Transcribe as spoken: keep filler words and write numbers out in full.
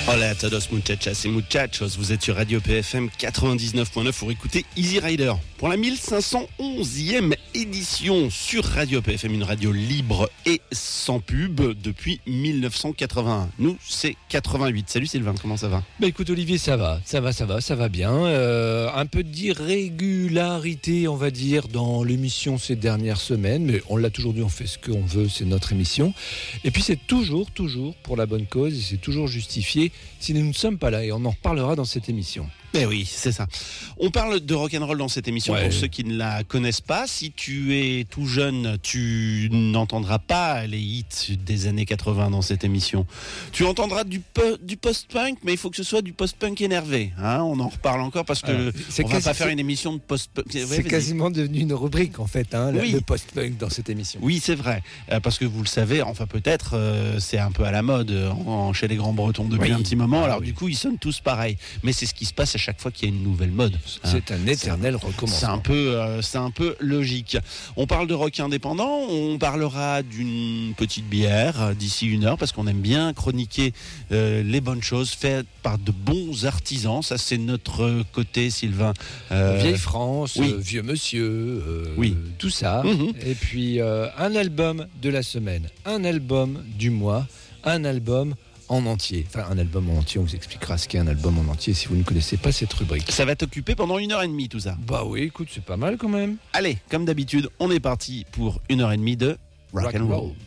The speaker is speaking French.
Hola a todos muchachas et muchachos, vous êtes sur Radio P F M quatre-vingt-dix-neuf point neuf pour écouter Easy Rider. Pour la mille cinq cent onzième édition sur Radio P F M, une radio libre et sans pub depuis mille neuf cent quatre-vingt-un. Nous, c'est quatre-vingt-huit. Salut Sylvain, comment ça va ? Bah écoute Olivier, ça va, ça va, ça va, ça va bien. Euh, un peu d'irrégularité, on va dire, dans l'émission ces dernières semaines, mais on l'a toujours dit, on fait ce qu'on veut, c'est notre émission. Et puis c'est toujours, toujours pour la bonne cause et c'est toujours justifié si nous ne sommes pas là, et on en reparlera dans cette émission. Ben oui, c'est ça. On parle de rock'n'roll dans cette émission. Ouais. Pour ceux qui ne la connaissent pas, si tu es tout jeune, tu n'entendras pas les hits des années quatre-vingts dans cette émission. Tu entendras du, po- du post-punk, mais il faut que ce soit du post-punk énervé. Hein, on en reparle encore parce que Alors, on ne va pas faire une émission de post-punk. C'est ouais, quasiment devenu une rubrique en fait, hein, oui. Le post-punk dans cette émission. Oui, c'est vrai. Euh, parce que vous le savez, enfin peut-être, euh, c'est un peu à la mode en, chez les grands Bretons depuis oui. un petit moment. Alors ah, oui. du coup, ils sonnent tous pareil. Mais c'est ce qui se passe à chaque fois qu'il y a une nouvelle mode. C'est hein. un éternel recommencement. C'est un peu, euh, c'est un peu logique. On parle de rock indépendant, on parlera d'une petite bière d'ici une heure parce qu'on aime bien chroniquer euh, les bonnes choses faites par de bons artisans. Ça, c'est notre côté, Sylvain. Euh, Vieille France, oui. euh, vieux monsieur, euh, oui. tout ça. Mm-hmm. Et puis euh, un album de la semaine, un album du mois, un album en entier. Enfin, un album en entier, on vous expliquera ce qu'est un album en entier si vous ne connaissez pas cette rubrique. Ça va t'occuper pendant une heure et demie, tout ça. Bah oui, écoute, c'est pas mal quand même. Allez, comme d'habitude, on est parti pour une heure et demie de rock, rock and roll. roll.